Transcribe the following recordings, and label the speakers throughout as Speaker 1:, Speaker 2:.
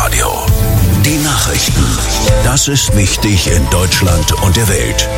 Speaker 1: Radio. Die Nachrichten. Das ist wichtig in Deutschland und der Welt.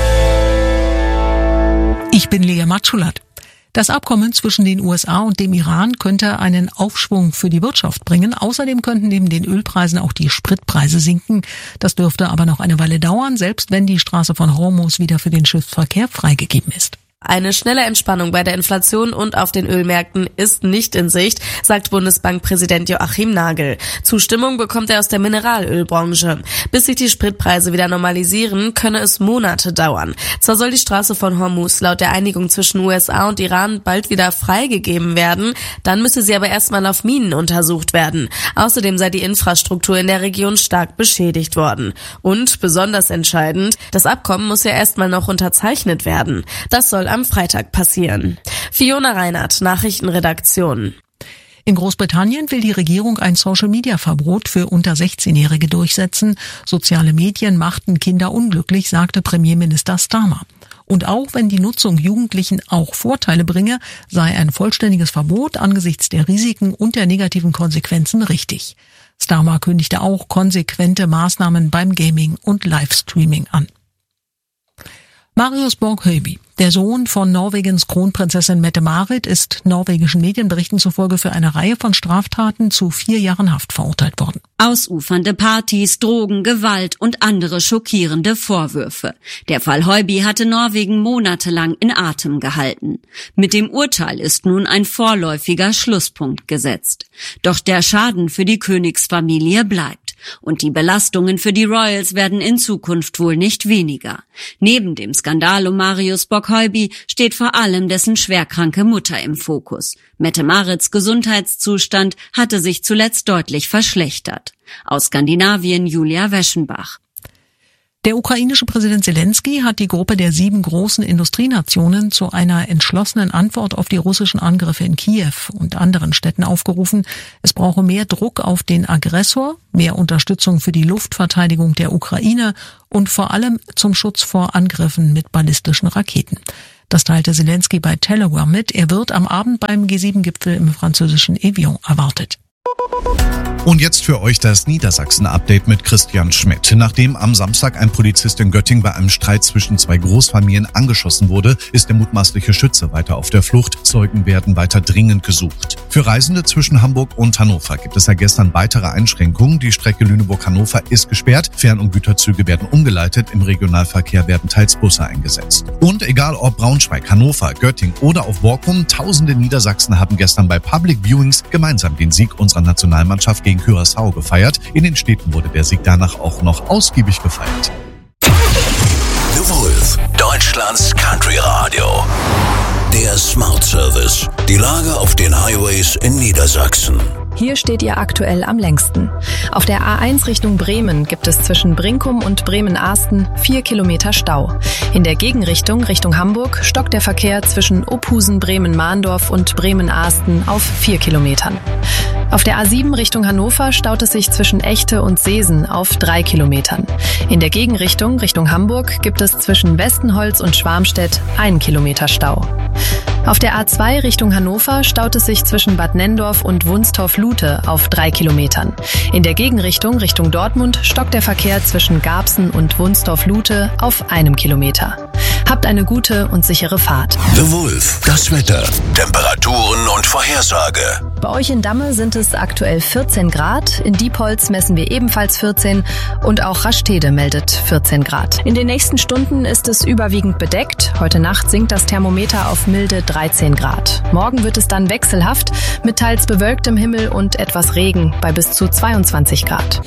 Speaker 2: Ich bin Lea Matschulat. Das Abkommen zwischen den USA und dem Iran könnte einen Aufschwung für die Wirtschaft bringen. Außerdem könnten neben den Ölpreisen auch die Spritpreise sinken. Das dürfte aber noch eine Weile dauern, selbst wenn die Straße von Hormuz wieder für den Schiffsverkehr freigegeben ist.
Speaker 3: Eine schnelle Entspannung bei der Inflation und auf den Ölmärkten ist nicht in Sicht, sagt Bundesbankpräsident Joachim Nagel. Zustimmung bekommt er aus der Mineralölbranche. Bis sich die Spritpreise wieder normalisieren, könne es Monate dauern. Zwar soll die Straße von Hormuz laut der Einigung zwischen USA und Iran bald wieder freigegeben werden, dann müsse sie aber erstmal auf Minen untersucht werden. Außerdem sei die Infrastruktur in der Region stark beschädigt worden. Und besonders entscheidend, das Abkommen muss ja erstmal noch unterzeichnet werden. Das soll am Freitag passieren. Fiona Reinhardt, Nachrichtenredaktion.
Speaker 2: In Großbritannien will die Regierung ein Social-Media-Verbot für unter 16-Jährige durchsetzen. Soziale Medien machten Kinder unglücklich, sagte Premierminister Starmer. Und auch wenn die Nutzung Jugendlichen auch Vorteile bringe, sei ein vollständiges Verbot angesichts der Risiken und der negativen Konsequenzen richtig. Starmer kündigte auch konsequente Maßnahmen beim Gaming und Livestreaming an. Marius Borg-Høiby, der Sohn von Norwegens Kronprinzessin Mette-Marit, ist norwegischen Medienberichten zufolge für eine Reihe von Straftaten zu 4 Jahren Haft verurteilt worden.
Speaker 4: Ausufernde Partys, Drogen, Gewalt und andere schockierende Vorwürfe. Der Fall Høiby hatte Norwegen monatelang in Atem gehalten. Mit dem Urteil ist nun ein vorläufiger Schlusspunkt gesetzt. Doch der Schaden für die Königsfamilie bleibt. Und die Belastungen für die Royals werden in Zukunft wohl nicht weniger. Neben dem Skandal um Marius Borg-Høiby steht vor allem dessen schwerkranke Mutter im Fokus. Mette-Marits Gesundheitszustand hatte sich zuletzt deutlich verschlechtert. Aus Skandinavien Julia Weschenbach.
Speaker 2: Der ukrainische Präsident Zelensky hat die Gruppe der 7 großen Industrienationen zu einer entschlossenen Antwort auf die russischen Angriffe in Kiew und anderen Städten aufgerufen. Es brauche mehr Druck auf den Aggressor, mehr Unterstützung für die Luftverteidigung der Ukraine und vor allem zum Schutz vor Angriffen mit ballistischen Raketen. Das teilte Zelensky bei Telegram mit. Er wird am Abend beim G7-Gipfel im französischen Evian erwartet.
Speaker 5: Und jetzt für euch das Niedersachsen-Update mit Christian Schmidt. Nachdem am Samstag ein Polizist in Göttingen bei einem Streit zwischen 2 Großfamilien angeschossen wurde, ist der mutmaßliche Schütze weiter auf der Flucht. Zeugen werden weiter dringend gesucht. Für Reisende zwischen Hamburg und Hannover gibt es ja gestern weitere Einschränkungen. Die Strecke Lüneburg-Hannover ist gesperrt. Fern- und Güterzüge werden umgeleitet. Im Regionalverkehr werden teils Busse eingesetzt. Und egal ob Braunschweig, Hannover, Göttingen oder auf Borkum, tausende Niedersachsen haben gestern bei Public Viewings gemeinsam den Sieg unserer Nationalmannschaft gegen Curaçao gefeiert. In den Städten wurde der Sieg danach auch noch ausgiebig gefeiert.
Speaker 1: The Wolf, Deutschlands Country Radio. Der Smart Service. Die Lage auf den Highways in Niedersachsen.
Speaker 6: Hier steht ihr aktuell am längsten. Auf der A1 Richtung Bremen gibt es zwischen Brinkum und Bremen-Ahsten 4 Kilometer Stau. In der Gegenrichtung Richtung Hamburg stockt der Verkehr zwischen Ophusen, Bremen-Mahndorf und Bremen-Ahsten auf 4 Kilometern. Auf der A7 Richtung Hannover staut es sich zwischen Echte und Seesen auf 3 Kilometern. In der Gegenrichtung Richtung Hamburg gibt es zwischen Westenholz und Schwarmstedt 1 Kilometer Stau. Auf der A2 Richtung Hannover staut es sich zwischen Bad Nenndorf und Wunstorf-Lute auf 3 Kilometern. In der Gegenrichtung Richtung Dortmund stockt der Verkehr zwischen Garbsen und Wunstorf-Lute auf 1 Kilometer. Habt eine gute und sichere Fahrt.
Speaker 1: The Wolf, das Wetter, Temperaturen und Vorhersage.
Speaker 6: Bei euch in Damme sind es aktuell 14 Grad, in Diepholz messen wir ebenfalls 14 und auch Rastede meldet 14 Grad. In den nächsten Stunden ist es überwiegend bedeckt. Heute Nacht sinkt das Thermometer auf milde 13 Grad. Morgen wird es dann wechselhaft mit teils bewölktem Himmel und etwas Regen bei bis zu 22 Grad.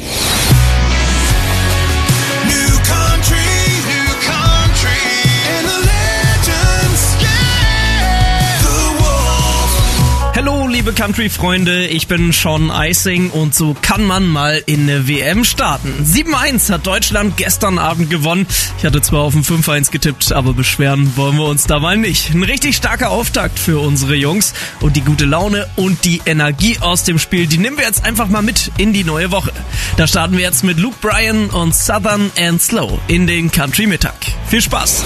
Speaker 7: Hallo liebe Country-Freunde, ich bin Sean Eising und so kann man mal in eine WM starten. 7-1 hat Deutschland gestern Abend gewonnen. Ich hatte zwar auf ein 5-1 getippt, aber beschweren wollen wir uns da mal nicht. Ein richtig starker Auftakt für unsere Jungs und die gute Laune und die Energie aus dem Spiel, die nehmen wir jetzt einfach mal mit in die neue Woche. Da starten wir jetzt mit Luke Bryan und Southern and Slow in den Country-Mittag. Viel Spaß!